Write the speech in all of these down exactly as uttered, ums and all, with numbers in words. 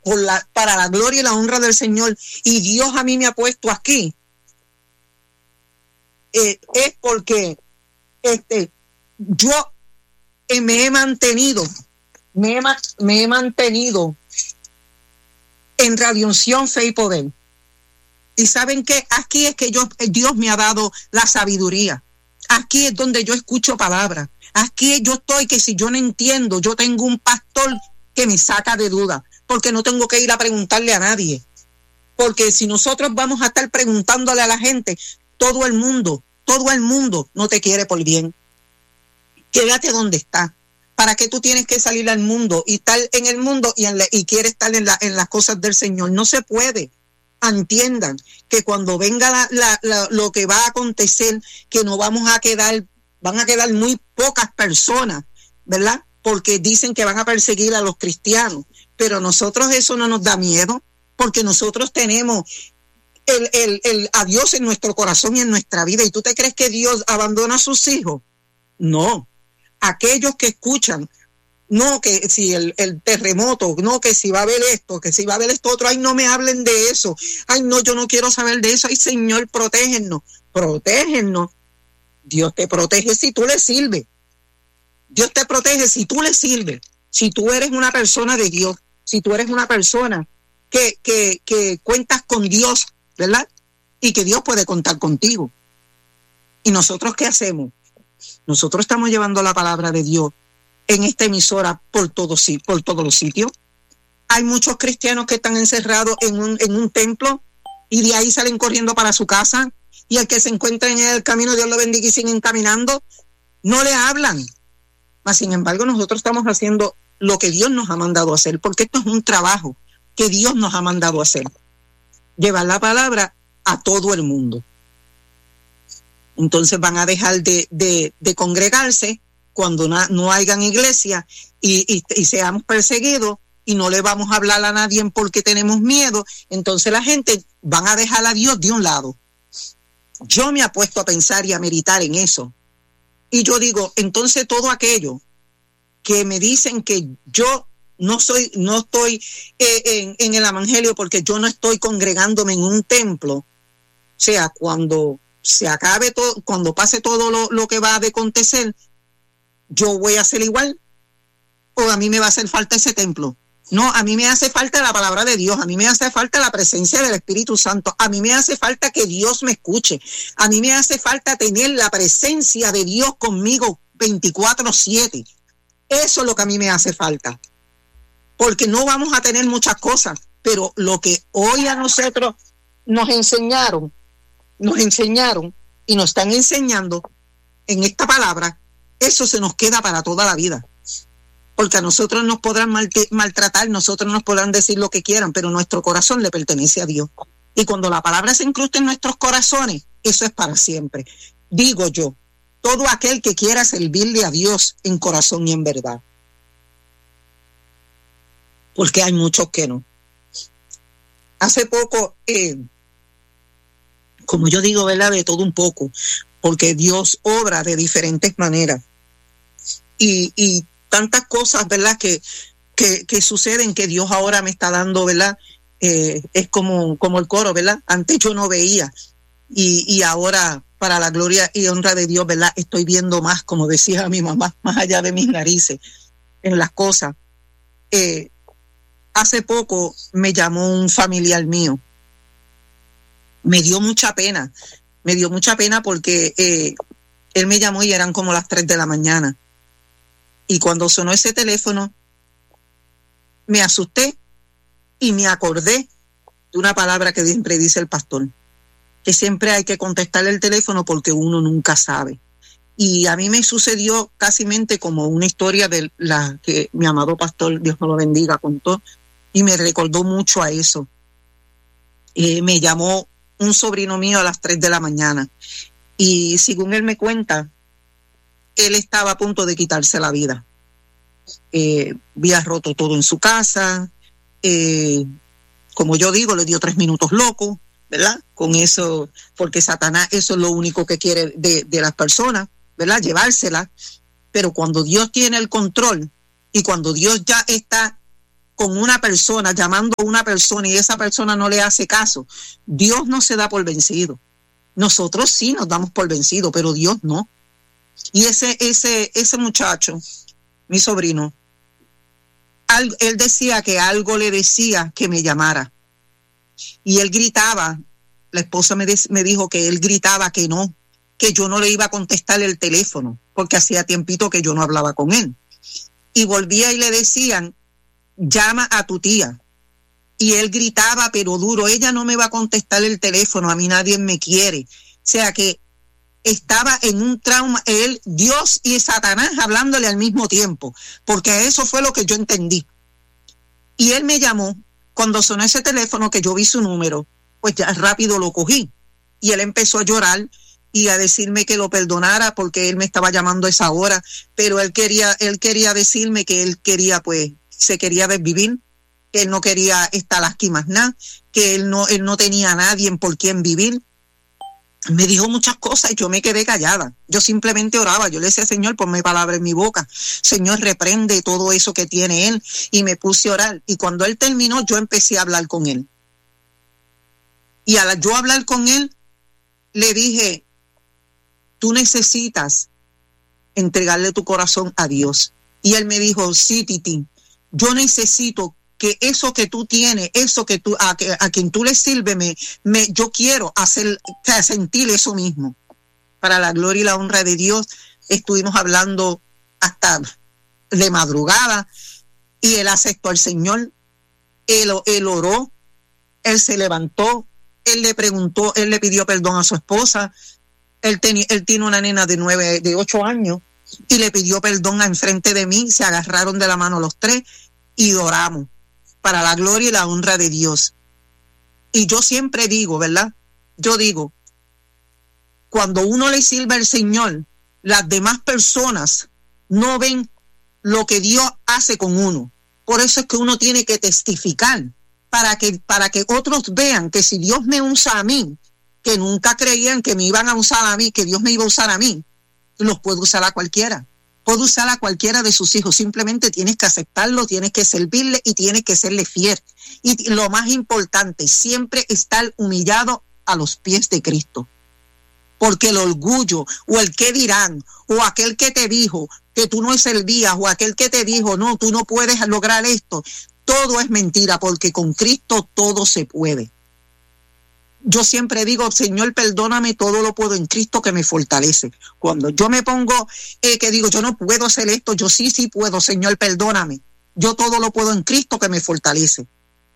por la, para la gloria y la honra del Señor, y Dios a mí me ha puesto aquí, eh, es porque este, yo eh, me he mantenido, me he, me he mantenido en Radio Unción, Fe y Poder. Y ¿saben qué? Aquí es que yo, Dios me ha dado la sabiduría. Aquí es donde yo escucho palabras. Aquí yo estoy que si yo no entiendo, yo tengo un pastor que me saca de duda, porque no tengo que ir a preguntarle a nadie. Porque si nosotros vamos a estar preguntándole a la gente, todo el mundo, todo el mundo no te quiere por bien. Quédate donde está. ¿Para qué tú tienes que salir al mundo y estar en el mundo y, en la, y quieres estar en, la, en las cosas del Señor? No se puede. Entiendan que cuando venga la, la, la, lo que va a acontecer, que no vamos a quedar, van a quedar muy pocas personas, ¿verdad? Porque dicen que van a perseguir a los cristianos, pero nosotros eso no nos da miedo, porque nosotros tenemos el, el, el, a Dios en nuestro corazón y en nuestra vida. ¿Y tú te crees que Dios abandona a sus hijos? No. Aquellos que escuchan, no que si el, el terremoto, no que si va a haber esto, que si va a haber esto otro, ay, no me hablen de eso, ay, no, yo no quiero saber de eso, ay, Señor, protégenos, protégenos. Dios te protege si tú le sirves. Dios te protege si tú le sirves, si tú eres una persona de Dios, si tú eres una persona que, que, que cuentas con Dios, ¿verdad? Y que Dios puede contar contigo. ¿Y nosotros qué hacemos? Nosotros estamos llevando la palabra de Dios en esta emisora por todos, por todos los sitios. Hay muchos cristianos que están encerrados en un, en un templo y de ahí salen corriendo para su casa, y el que se encuentra en el camino, Dios lo bendiga, y siguen caminando, no le hablan. Mas, sin embargo, nosotros estamos haciendo lo que Dios nos ha mandado a hacer, porque esto es un trabajo que Dios nos ha mandado a hacer. Llevar la palabra a todo el mundo. Entonces van a dejar de, de, de congregarse cuando no, no hayan iglesia y, y, y seamos perseguidos y no le vamos a hablar a nadie porque tenemos miedo. Entonces la gente van a dejar a Dios de un lado. Yo me he puesto a pensar y a meditar en eso. Y yo digo, entonces todo aquello que me dicen que yo no soy, no estoy eh, en, en el evangelio porque yo no estoy congregándome en un templo, o sea, cuando se acabe todo, cuando pase todo lo, lo que va a acontecer, yo voy a hacer igual, o a mí me va a hacer falta ese templo. No, a mí me hace falta la palabra de Dios, a mí me hace falta la presencia del Espíritu Santo, a mí me hace falta que Dios me escuche, a mí me hace falta tener la presencia de Dios conmigo veinticuatro siete. Eso es lo que a mí me hace falta, porque no vamos a tener muchas cosas, pero lo que hoy a nosotros nos enseñaron, nos enseñaron y nos están enseñando en esta palabra, eso se nos queda para toda la vida. Porque a nosotros nos podrán mal, maltratar, nosotros nos podrán decir lo que quieran, pero nuestro corazón le pertenece a Dios. Y cuando la palabra se incrusta en nuestros corazones, eso es para siempre. Digo yo, todo aquel que quiera servirle a Dios en corazón y en verdad. Porque hay muchos que no. Hace poco, eh, como yo digo, ¿verdad? De todo un poco, porque Dios obra de diferentes maneras. Y, y tantas cosas, ¿verdad? Que, que, que suceden, que Dios ahora me está dando, ¿verdad? Eh, es como, como el coro, ¿verdad? Antes yo no veía y, y ahora, para la gloria y honra de Dios, ¿verdad? Estoy viendo más, como decía mi mamá, más allá de mis narices, en las cosas. Eh, hace poco me llamó un familiar mío. Me dio mucha pena, me dio mucha pena porque eh, él me llamó y eran como las tres de la mañana. Y cuando sonó ese teléfono, me asusté y me acordé de una palabra que siempre dice el pastor, que siempre hay que contestarle el teléfono porque uno nunca sabe. Y a mí me sucedió cásimente como una historia de la que mi amado pastor, Dios me lo bendiga, contó, y me recordó mucho a eso. Eh, me llamó un sobrino mío a las tres de la mañana y según él me cuenta, él estaba a punto de quitarse la vida. Eh, había roto todo en su casa. Eh, como yo digo, le dio tres minutos loco, ¿verdad? Con eso, porque Satanás eso es lo único que quiere de, de las personas, ¿verdad? Llevársela. Pero cuando Dios tiene el control y cuando Dios ya está con una persona, llamando a una persona y esa persona no le hace caso, Dios no se da por vencido. Nosotros sí nos damos por vencido, pero Dios no. Y ese, ese, ese muchacho, mi sobrino, al, él decía que algo le decía que me llamara. Y él gritaba, la esposa me, de, me dijo que él gritaba que no, que yo no le iba a contestar el teléfono, porque hacía tiempito que yo no hablaba con él. Y volvía y le decían, llama a tu tía. Y él gritaba, pero duro, ella no me va a contestar el teléfono, a mí nadie me quiere. O sea que estaba en un trauma, él, Dios y Satanás hablándole al mismo tiempo, porque eso fue lo que yo entendí. Y él me llamó, cuando sonó ese teléfono que yo vi su número, pues ya rápido lo cogí. Y él empezó a llorar y a decirme que lo perdonara porque él me estaba llamando a esa hora, pero él quería, él quería decirme que él quería, pues, se quería desvivir, que él no quería estar aquí más nada, que él no, él no tenía a nadie por quien vivir. Me dijo muchas cosas y yo me quedé callada. Yo simplemente oraba, yo le decía, Señor, ponme palabra en mi boca. Señor, reprende todo eso que tiene él. Y me puse a orar. Y cuando él terminó, yo empecé a hablar con él. Y al yo hablar con él, le dije, tú necesitas entregarle tu corazón a Dios. Y él me dijo, sí, Titi, yo necesito que eso que tú tienes, eso que tú, a, a quien tú le sirves, me, me, yo quiero hacer, sentir eso mismo. Para la gloria y la honra de Dios, estuvimos hablando hasta de madrugada y él aceptó al Señor, él, él oró, él se levantó, él le preguntó, él le pidió perdón a su esposa, él, tenía, él tiene una nena de nueve, de ocho años, y le pidió perdón enfrente de mí, se agarraron de la mano los tres y oramos para la gloria y la honra de Dios. Y yo siempre digo, ¿verdad? Yo digo, cuando uno le sirve al Señor, las demás personas no ven lo que Dios hace con uno. Por eso es que uno tiene que testificar, para que, para que otros vean que si Dios me usa a mí, que nunca creían que me iban a usar a mí, que Dios me iba a usar a mí, los puedo usar a cualquiera. Puedo usar a cualquiera de sus hijos, simplemente tienes que aceptarlo, tienes que servirle y tienes que serle fiel. Y lo más importante, siempre estar humillado a los pies de Cristo. Porque el orgullo, o el qué dirán, o aquel que te dijo que tú no servías, o aquel que te dijo, no, tú no puedes lograr esto, todo es mentira, porque con Cristo todo se puede. Yo siempre digo, Señor, perdóname, todo lo puedo en Cristo que me fortalece. Cuando yo me pongo, eh, que digo, yo no puedo hacer esto, yo sí, sí puedo, Señor, perdóname. Yo todo lo puedo en Cristo que me fortalece.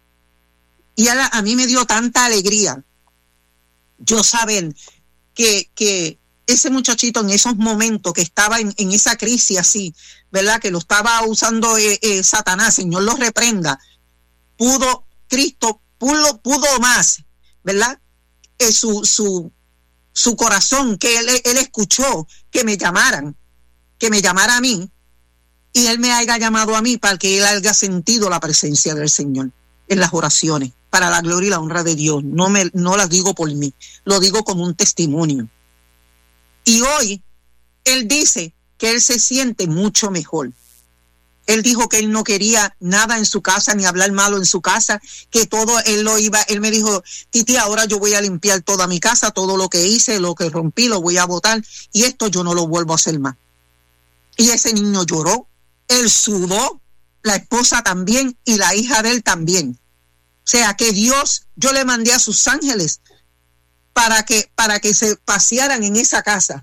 Y a, a mí me dio tanta alegría yo saber que, que ese muchachito en esos momentos que estaba en, en esa crisis así, ¿verdad? Que lo estaba usando eh, eh, Satanás, Señor lo reprenda, pudo, Cristo pudo, pudo más, ¿verdad? Eh, su, su, su corazón, que él, él escuchó que me llamaran, que me llamara a mí, y él me haya llamado a mí para que él haya sentido la presencia del Señor en las oraciones, para la gloria y la honra de Dios. No, me, no las digo por mí, lo digo como un testimonio. Y hoy, él dice que él se siente mucho mejor. Él dijo que él no quería nada en su casa, ni hablar malo en su casa, que todo él lo iba, él me dijo, Titi, ahora yo voy a limpiar toda mi casa, todo lo que hice, lo que rompí, lo voy a botar, y esto yo no lo vuelvo a hacer más. Y ese niño lloró, él sudó, la esposa también, y la hija de él también. O sea que Dios, yo le mandé a sus ángeles para que, para que se pasearan en esa casa.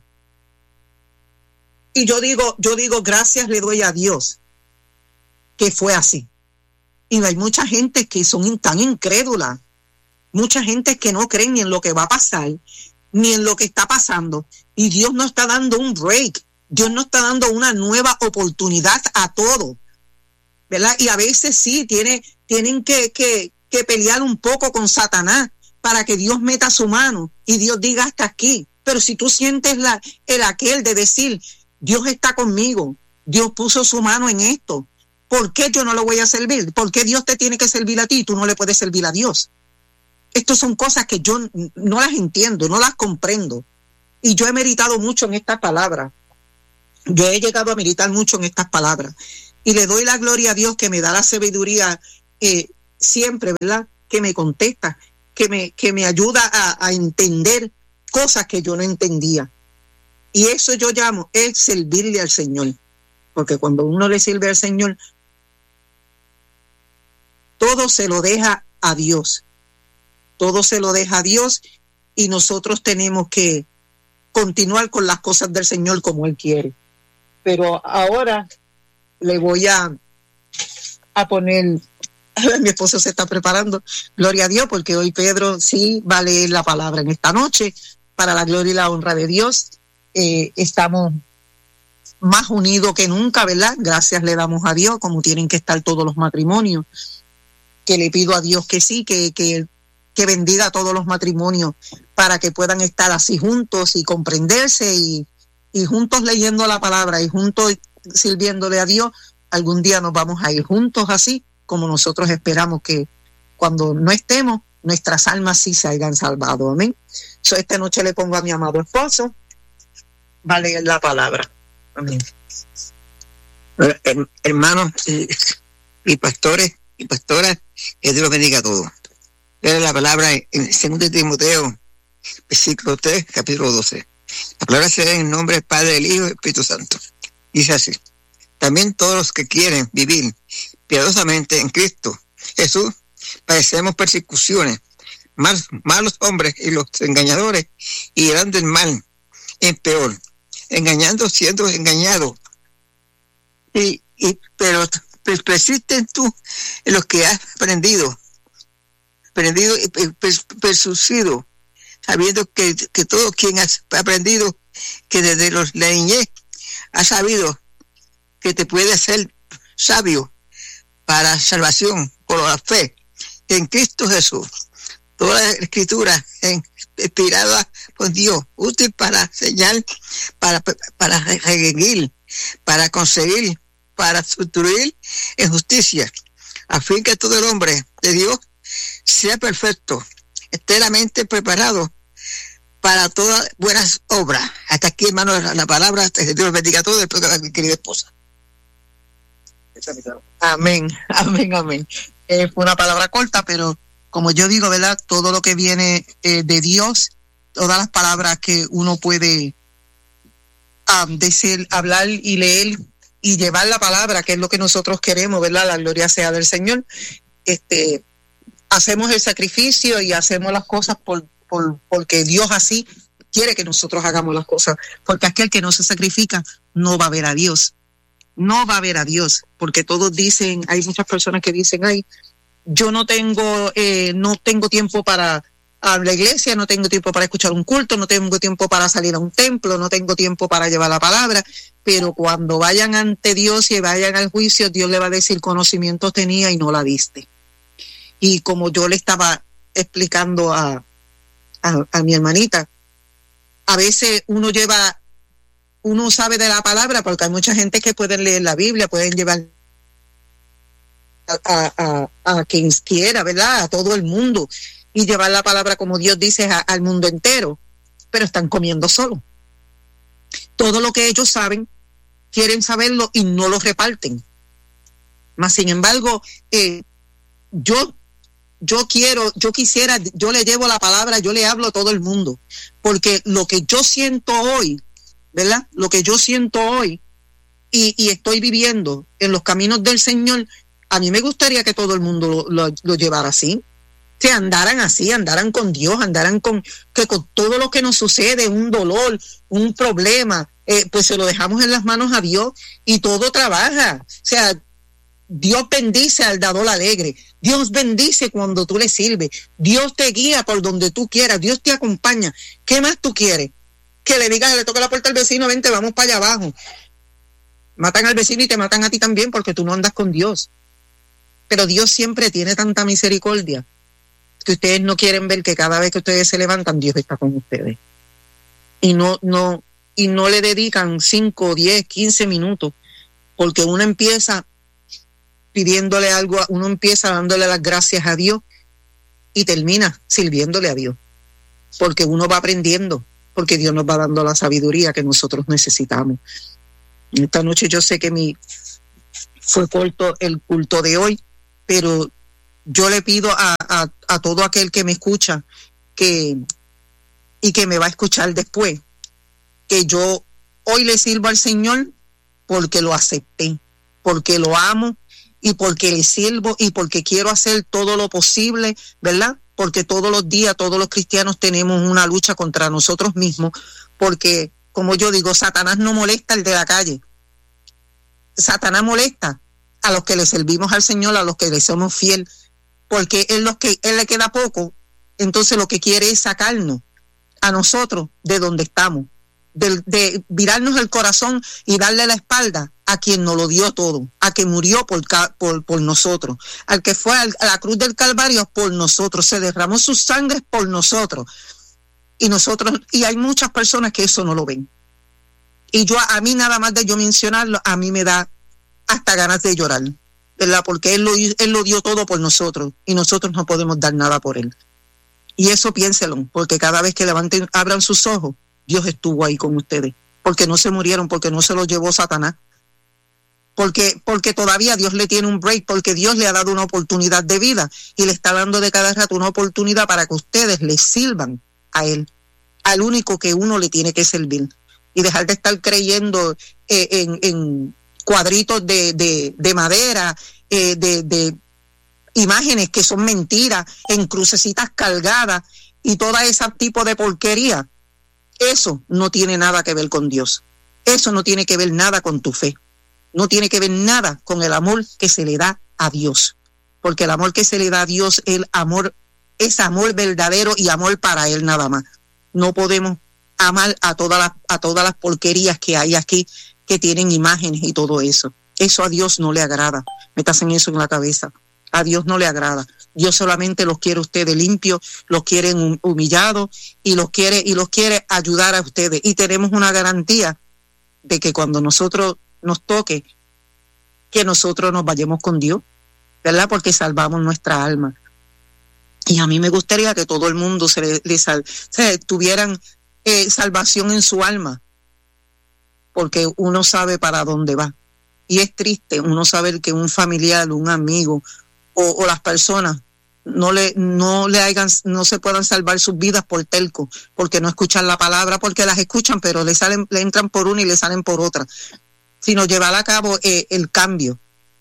Y yo digo, yo digo, gracias le doy a Dios que fue así. Y hay mucha gente que son tan incrédula, mucha gente que no creen ni en lo que va a pasar, ni en lo que está pasando. Y Dios nos está dando un break, Dios nos está dando una nueva oportunidad a todo, ¿verdad? Y a veces sí, tiene, tienen que, que, que pelear un poco con Satanás para que Dios meta su mano y Dios diga hasta aquí. Pero si tú sientes la, el aquel de decir, Dios está conmigo, Dios puso su mano en esto, ¿por qué yo no lo voy a servir? ¿Por qué Dios te tiene que servir a ti y tú no le puedes servir a Dios? Estas son cosas que yo no las entiendo, no las comprendo. Y yo he meditado mucho en estas palabras. Yo he llegado a meditar mucho en estas palabras. Y le doy la gloria a Dios que me da la sabiduría eh, siempre, ¿verdad? Que me contesta, que me, que me ayuda a, a entender cosas que yo no entendía. Y eso yo llamo es servirle al Señor. Porque cuando uno le sirve al Señor, todo se lo deja a Dios. Todo se lo deja a Dios y nosotros tenemos que continuar con las cosas del Señor como Él quiere. Pero ahora le voy a, a poner, mi esposo se está preparando, gloria a Dios, porque hoy Pedro sí va a leer la palabra en esta noche, para la gloria y la honra de Dios. Eh, estamos más unidos que nunca, ¿verdad? Gracias le damos a Dios, como tienen que estar todos los matrimonios, que le pido a Dios que sí, que, que, que bendiga a todos los matrimonios para que puedan estar así juntos y comprenderse y, y juntos leyendo la palabra y juntos sirviéndole a Dios. Algún día nos vamos a ir juntos así, como nosotros esperamos que cuando no estemos, nuestras almas sí se hayan salvado. Amén. So, esta noche le pongo a mi amado esposo, va a leer la palabra. Amén. Hermanos y, y pastores y pastoras, que Dios los bendiga a todos. Lea la palabra en segundo Timoteo, versículo tres, capítulo doce. La palabra se lee en el nombre del Padre, del Hijo y del Espíritu Santo. Dice así: también todos los que quieren vivir piadosamente en Cristo Jesús padecemos persecuciones. Mal, malos hombres y los engañadores irán del mal en peor, engañando siendo engañados. Y, y pero persisten tú en lo que has aprendido, aprendido y persuadido, sabiendo que, que todo quien ha aprendido, que desde los, la niñez ha sabido que te puede hacer sabio para salvación por la fe en Cristo Jesús. Toda la escritura es inspirada por Dios, útil para enseñar, para, para reguir, para conseguir, para instruir en justicia, a fin que todo el hombre de Dios sea perfecto, enteramente preparado para todas buenas obras. Hasta aquí, hermano, la palabra. Dios bendiga a todos, después de mi querida esposa. Amén, amén, amén. Eh, fue una palabra corta, pero como yo digo, ¿verdad? Todo lo que viene eh, de Dios, todas las palabras que uno puede um, decir, hablar y leer y llevar la palabra, que es lo que nosotros queremos, ¿verdad? La gloria sea del Señor. Este, hacemos el sacrificio y hacemos las cosas por, por porque Dios así quiere que nosotros hagamos las cosas, porque aquel que no se sacrifica no va a ver a Dios. No va a ver a Dios, porque todos dicen, hay muchas personas que dicen, ay, yo no tengo, eh, no tengo tiempo para a la iglesia, no tengo tiempo para escuchar un culto, no tengo tiempo para salir a un templo, no tengo tiempo para llevar la palabra, pero cuando vayan ante Dios y vayan al juicio, Dios le va a decir, conocimiento tenía y no la diste. Y como yo le estaba explicando a, a, a mi hermanita, a veces uno lleva uno sabe de la palabra, porque hay mucha gente que pueden leer la Biblia, pueden llevar a, a, a, a quien quiera, ¿verdad? A todo el mundo, y llevar la palabra como Dios dice a, al mundo entero, pero están comiendo solo. Todo lo que ellos saben, quieren saberlo y no lo reparten. Mas, sin embargo, eh, yo, yo quiero, yo quisiera, yo le llevo la palabra, yo le hablo a todo el mundo, porque lo que yo siento hoy, ¿verdad? Lo que yo siento hoy y, y estoy viviendo en los caminos del Señor, a mí me gustaría que todo el mundo lo, lo, lo llevara así, que andaran así, andaran con Dios, andaran con, que con todo lo que nos sucede, un dolor, un problema, eh, pues se lo dejamos en las manos a Dios y todo trabaja. O sea, Dios bendice al dador alegre, Dios bendice cuando tú le sirves, Dios te guía por donde tú quieras, Dios te acompaña. ¿Qué más tú quieres? Que le digas, le toca la puerta al vecino, vente, vamos para allá abajo. Matan al vecino y te matan a ti también porque tú no andas con Dios. Pero Dios siempre tiene tanta misericordia que ustedes no quieren ver que cada vez que ustedes se levantan, Dios está con ustedes. Y no, no, y no le dedican cinco, diez, quince minutos, porque uno empieza pidiéndole algo, uno empieza dándole las gracias a Dios y termina sirviéndole a Dios. Porque uno va aprendiendo, porque Dios nos va dando la sabiduría que nosotros necesitamos. Esta noche yo sé que mi, fue corto el culto de hoy, pero yo le pido a, a, a todo aquel que me escucha que y que me va a escuchar después, que yo hoy le sirvo al Señor porque lo acepté, porque lo amo y porque le sirvo y porque quiero hacer todo lo posible, ¿verdad? Porque todos los días, todos los cristianos tenemos una lucha contra nosotros mismos, porque, como yo digo, Satanás no molesta al de la calle. Satanás molesta a los que le servimos al Señor, a los que le somos fiel, porque él, los que, él le queda poco, entonces lo que quiere es sacarnos a nosotros de donde estamos, de, de virarnos el corazón y darle la espalda a quien nos lo dio todo, a que murió por, por, por nosotros, al que fue a la cruz del Calvario por nosotros, se derramó su sangre por nosotros. Y nosotros, y hay muchas personas que eso no lo ven. Y yo, a mí nada más de yo mencionarlo, a mí me da hasta ganas de llorar, ¿verdad? Porque él lo, él lo dio todo por nosotros y nosotros no podemos dar nada por él. Y eso piénselo, porque cada vez que levanten, abran sus ojos, Dios estuvo ahí con ustedes, porque no se murieron, porque no se los llevó Satanás, porque, porque todavía Dios le tiene un break, porque Dios le ha dado una oportunidad de vida y le está dando de cada rato una oportunidad para que ustedes le sirvan a él, al único que uno le tiene que servir, y dejar de estar creyendo eh, en, en cuadritos de, de, de madera, eh, de, de imágenes que son mentiras, en crucecitas cargadas y todo ese tipo de porquería. Eso no tiene nada que ver con Dios. Eso no tiene que ver nada con tu fe. No tiene que ver nada con el amor que se le da a Dios. Porque el amor que se le da a Dios, el amor, es amor verdadero y amor para Él nada más. No podemos amar a todas las, a todas las porquerías que hay aquí, que tienen imágenes y todo eso. Eso a Dios no le agrada. Metas en eso en la cabeza. A Dios no le agrada. Dios solamente los quiere a ustedes limpios, los quiere humillados y los quiere y los quiere ayudar a ustedes. Y tenemos una garantía de que cuando nosotros nos toque, que nosotros nos vayamos con Dios, ¿verdad? Porque salvamos nuestra alma. Y a mí me gustaría que todo el mundo se le, le sal, se tuvieran eh, salvación en su alma, porque uno sabe para dónde va. Y es triste uno saber que un familiar, un amigo o, o las personas no le no le hagan, no se puedan salvar sus vidas por telco, porque no escuchan la palabra, porque las escuchan pero le salen, le entran por una y le salen por otra, sino llevar a cabo eh, el cambio.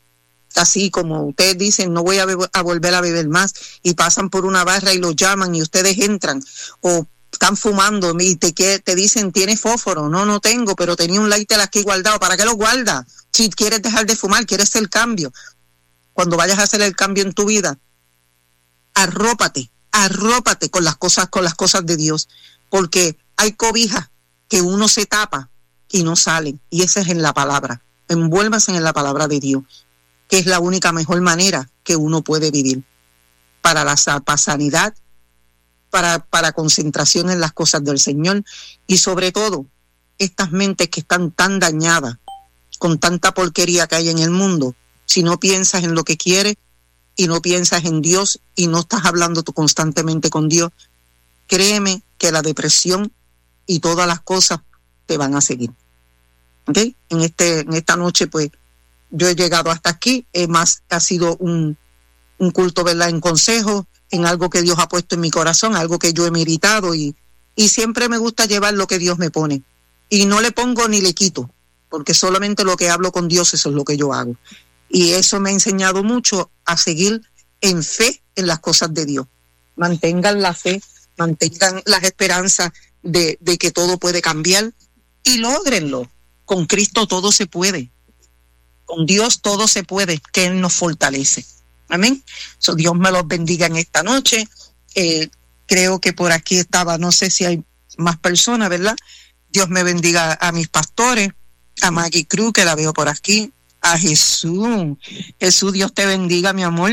Así como ustedes dicen, no voy a, be- a volver a beber más, y pasan por una barra y los llaman y ustedes entran, o están fumando y te, te dicen, ¿tienes fósforo? No, no tengo, pero tenía un lighter aquí guardado. ¿Para qué lo guardas? Si quieres dejar de fumar, quieres hacer el cambio. Cuando vayas a hacer el cambio en tu vida, arrópate, arrópate con las cosas, con las cosas de Dios, porque hay cobijas que uno se tapa y no salen, y esa es en la palabra. Envuélvase en la palabra de Dios, que es la única mejor manera que uno puede vivir para la para sanidad, para, para concentración en las cosas del Señor, y sobre todo estas mentes que están tan dañadas con tanta porquería que hay en el mundo. Si no piensas en lo que quieres y no piensas en Dios y no estás hablando tú constantemente con Dios, créeme que la depresión y todas las cosas te van a seguir. ¿Ok? En este, en esta noche, pues, yo he llegado hasta aquí. Es más, ha sido un, un culto, ¿verdad?, en consejo, en algo que Dios ha puesto en mi corazón, algo que yo he meditado, y, y siempre me gusta llevar lo que Dios me pone. Y no le pongo ni le quito, porque solamente lo que hablo con Dios, eso es lo que yo hago. Y eso me ha enseñado mucho a seguir en fe en las cosas de Dios. Mantengan la fe, mantengan las esperanzas de, de que todo puede cambiar, y lógrenlo. Con Cristo todo se puede. Con Dios todo se puede, que Él nos fortalece. Amén. So, Dios me los bendiga en esta noche. Eh, creo que por aquí estaba, no sé si hay más personas, ¿verdad? Dios me bendiga a mis pastores, a Maggie Cruz, que la veo por aquí, a Jesús. Jesús, Dios te bendiga, mi amor.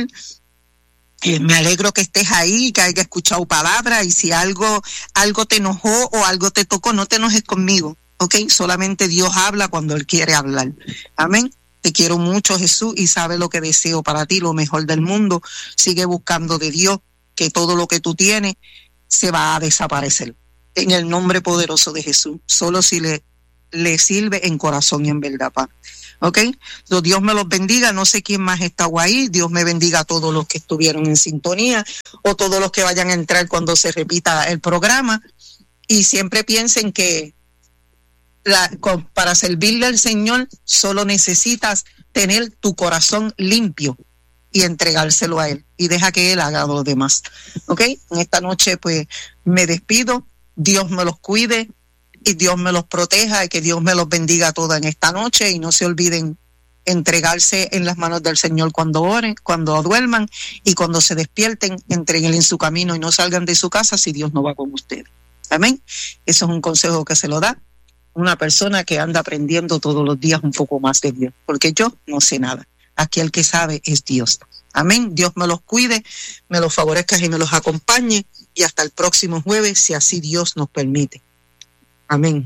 Eh, me alegro que estés ahí, que hayas escuchado palabras, y si algo, algo te enojó o algo te tocó, no te enojes conmigo, ¿ok? Solamente Dios habla cuando Él quiere hablar. Amén. Te quiero mucho, Jesús, y sabe lo que deseo para ti, lo mejor del mundo. Sigue buscando de Dios, que todo lo que tú tienes se va a desaparecer. En el nombre poderoso de Jesús, solo si le, le sirve en corazón y en verdad, pa. ¿Ok? So, Dios me los bendiga. No sé quién más está ahí. Dios me bendiga a todos los que estuvieron en sintonía o todos los que vayan a entrar cuando se repita el programa. Y siempre piensen que la, con, para servirle al Señor solo necesitas tener tu corazón limpio y entregárselo a Él. Y deja que Él haga lo demás. ¿Ok? En esta noche pues me despido. Dios me los cuide y Dios me los proteja y que Dios me los bendiga a todos en esta noche. Y no se olviden entregarse en las manos del Señor cuando oren, cuando duerman y cuando se despierten, entreguen en su camino y no salgan de su casa si Dios no va con ustedes. Amén. Eso es un consejo que se lo da una persona que anda aprendiendo todos los días un poco más de Dios, porque yo no sé nada. Aquí el que sabe es Dios. Amén. Dios me los cuide, me los favorezca y me los acompañe. Y hasta el próximo jueves, si así Dios nos permite. Amén.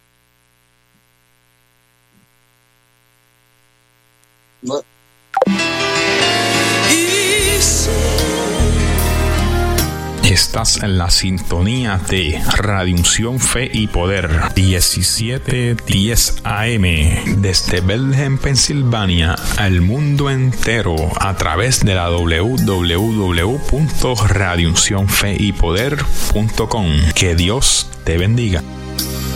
No. Estás en la sintonía de Radio Unción, Fe y Poder, diecisiete diez A M, desde Bethlehem, Pensilvania, al mundo entero, a través de la doble u doble u doble u punto radio unción fe y poder punto com. Que Dios te bendiga.